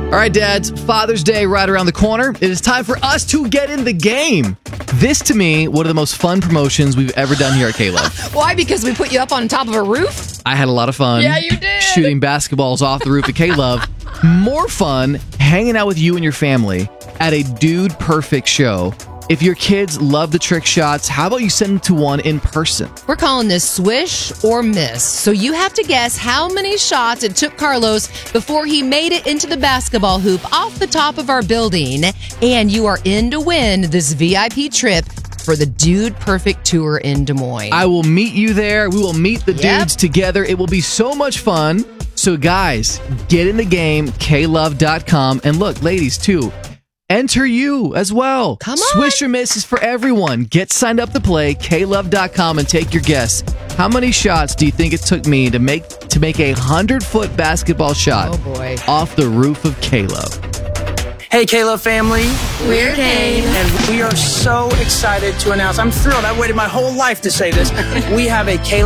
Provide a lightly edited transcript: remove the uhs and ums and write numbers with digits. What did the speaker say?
All right, dads, Father's Day right around the corner. It is time for us to get in the game. This, to me, one of the most fun promotions we've ever done here at K-Love. Why? Because we put you up on top of a roof? I had a lot of fun. Yeah, you did. Shooting basketballs off the roof at K-Love. More fun hanging out with you and your family at a Dude Perfect show. If your kids love the trick shots, how about you send them to one in person? We're calling this Swish or Miss. So you have to guess how many shots it took Carlos before he made it into the basketball hoop off the top of our building. And you are in to win this VIP trip for the Dude Perfect Tour in Des Moines. I will meet you there. We will meet the dudes together. It will be so much fun. So guys, get in the game, klove.com. And look, ladies, too. Enter you as well. Come on. Swish or Miss is for everyone. Get signed up to play, klove.com, and take your guess. How many shots do you think it took me to make a 100-foot basketball shot off the roof of K-Love? Hey, K-Love family. We're Kane. And we are so excited to announce, I'm thrilled, I've waited my whole life to say this, we have a K-Love